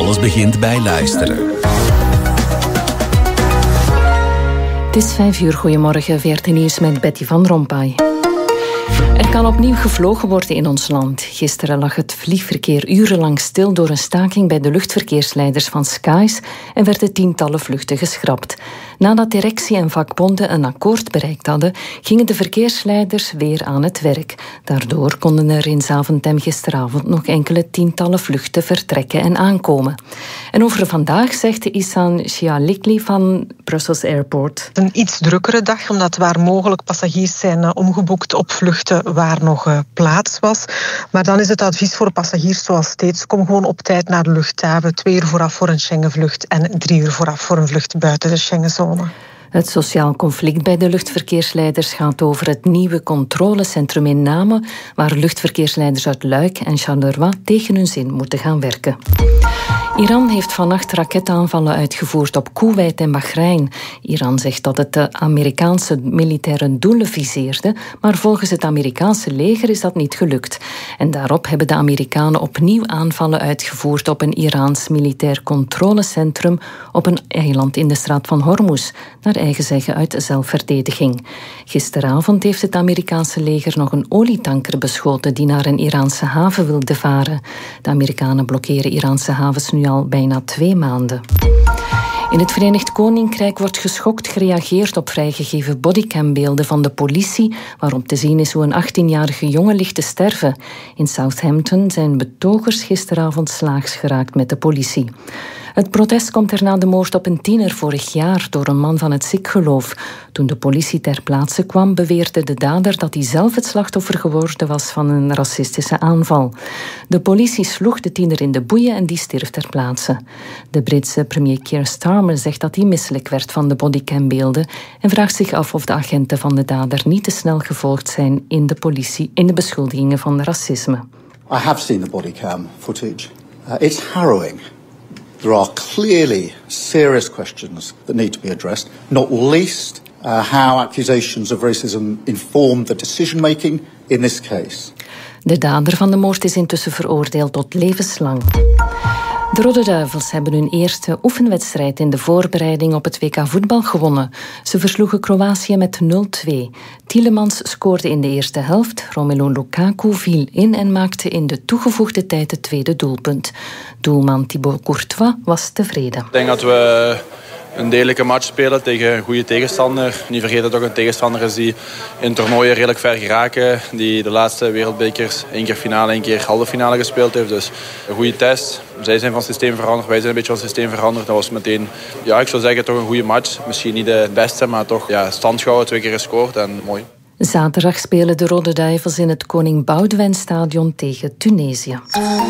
Alles begint bij luisteren. Het is 5:00. Goedemorgen, VRT Nieuws met Betty van Rompuy. Er kan opnieuw gevlogen worden in ons land. Gisteren lag het vliegverkeer urenlang stil door een staking bij de luchtverkeersleiders van Skies en werden tientallen vluchten geschrapt. Nadat directie en vakbonden een akkoord bereikt hadden, gingen de verkeersleiders weer aan het werk. Daardoor konden er in Zaventem gisteravond nog enkele tientallen vluchten vertrekken en aankomen. En over vandaag zegt Ihsan Shialikli van Brussels Airport. Een iets drukkere dag, omdat waar mogelijk passagiers zijn omgeboekt op vluchten waar nog plaats was. Maar dan is het advies voor passagiers zoals steeds: kom gewoon op tijd naar de luchthaven. 2 uur vooraf voor een Schengenvlucht en 3 uur vooraf voor een vlucht buiten de Schengenzone. Het sociaal conflict bij de luchtverkeersleiders gaat over het nieuwe controlecentrum in Namen, waar luchtverkeersleiders uit Luik en Charleroi tegen hun zin moeten gaan werken. Iran heeft vannacht raketaanvallen uitgevoerd op Koeweit en Bahrein. Iran zegt dat het de Amerikaanse militaire doelen viseerde, maar volgens het Amerikaanse leger is dat niet gelukt. En daarop hebben de Amerikanen opnieuw aanvallen uitgevoerd op een Iraans militair controlecentrum op een eiland in de straat van Hormuz, naar eigen zeggen uit zelfverdediging. Gisteravond heeft het Amerikaanse leger nog een olietanker beschoten die naar een Iraanse haven wilde varen. De Amerikanen blokkeren Iraanse havens nu al bijna 2 maanden. In het Verenigd Koninkrijk wordt geschokt gereageerd op vrijgegeven bodycambeelden van de politie, waarop te zien is hoe een 18-jarige jongen ligt te sterven. In Southampton zijn betogers gisteravond slaags geraakt met de politie. Het protest komt er na de moord op een tiener vorig jaar door een man van het Sikh-geloof. Toen de politie ter plaatse kwam, beweerde de dader dat hij zelf het slachtoffer geworden was van een racistische aanval. De politie sloeg de tiener in de boeien en die stierf ter plaatse. De Britse premier Keir Starmer zegt dat hij misselijk werd van de bodycambeelden en vraagt zich af of de agenten van de dader niet te snel gevolgd zijn in de beschuldigingen van racisme. I have seen the bodycam footage. It's harrowing. There are clearly serious questions that need to be addressed, not least how accusations of racism informed the decision-making in this case. De dader van de moord is intussen veroordeeld tot levenslang. De Rode Duivels hebben hun eerste oefenwedstrijd in de voorbereiding op het WK voetbal gewonnen. Ze versloegen Kroatië met 0-2. Tielemans scoorde in de eerste helft, Romelu Lukaku viel in en maakte in de toegevoegde tijd het tweede doelpunt. Doelman Thibaut Courtois was tevreden. Ik denk dat we een degelijke match spelen tegen een goede tegenstander. Niet vergeten dat het ook een tegenstander is die in toernooien redelijk ver geraken. Die de laatste wereldbekers 1 keer finale, 1 keer halve finale gespeeld heeft. Dus een goede test. Zij zijn van systeem veranderd, wij zijn een beetje van systeem veranderd. Dat was meteen, ik zou zeggen, toch een goede match. Misschien niet de beste, maar toch stand gehouden, 2 keer gescoord en mooi. Zaterdag spelen de Rode Duivels in het Koning Boudewijn-stadion tegen Tunesië.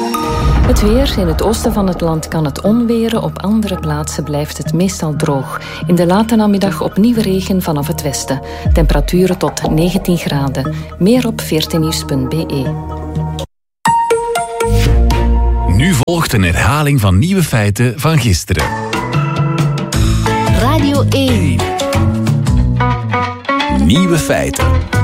Het weer. In het oosten van het land kan het onweren. Op andere plaatsen blijft het meestal droog. In de late namiddag opnieuw regen vanaf het westen. Temperaturen tot 19 graden. Meer op vrtnieuws.be. Nu volgt een herhaling van nieuwe feiten van gisteren. Radio 1. Nieuwe feiten.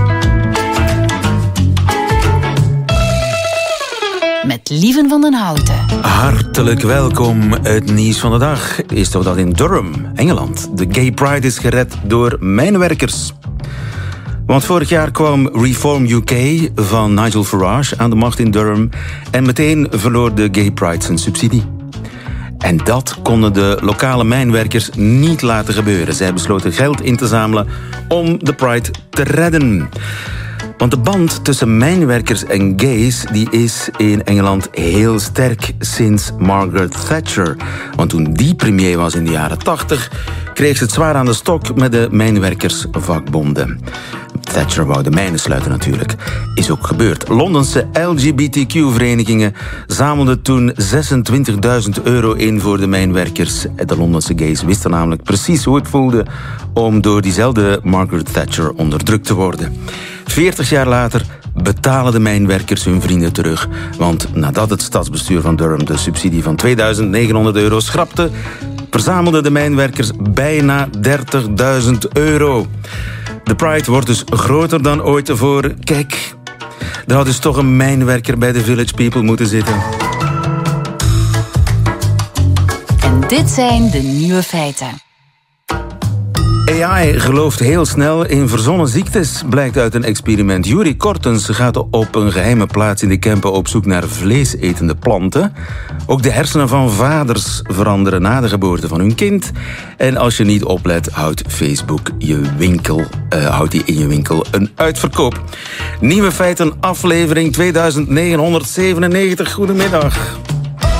Met Lieven van den Houten. Hartelijk welkom. Het nieuws van de dag is toch dat in Durham, Engeland, de Gay Pride is gered door mijnwerkers. Want vorig jaar kwam Reform UK van Nigel Farage aan de macht in Durham en meteen verloor de Gay Pride zijn subsidie. En dat konden de lokale mijnwerkers niet laten gebeuren. Zij besloten geld in te zamelen om de Pride te redden. Want de band tussen mijnwerkers en gays die is in Engeland heel sterk sinds Margaret Thatcher. Want toen die premier was in de jaren 80... kreeg ze het zwaar aan de stok met de mijnwerkersvakbonden. Thatcher wou de mijnen sluiten natuurlijk. Is ook gebeurd. Londense LGBTQ-verenigingen zamelden toen €26.000 in voor de mijnwerkers. De Londense gays wisten namelijk precies hoe het voelde om door diezelfde Margaret Thatcher onderdrukt te worden. 40 jaar later betalen de mijnwerkers hun vrienden terug. Want nadat het stadsbestuur van Durham de subsidie van €2.900 schrapte, verzamelden de mijnwerkers bijna €30.000. De Pride wordt dus groter dan ooit tevoren. Kijk, er had dus toch een mijnwerker bij de Village People moeten zitten. Dit zijn de nieuwe feiten. AI gelooft heel snel in verzonnen ziektes, blijkt uit een experiment. Yuri Kortens gaat op een geheime plaats in de Kempen op zoek naar vleesetende planten. Ook de hersenen van vaders veranderen na de geboorte van hun kind. En als je niet oplet, houdt Facebook houdt die in je winkel een uitverkoop. Nieuwe feiten, aflevering 2997. Goedemiddag.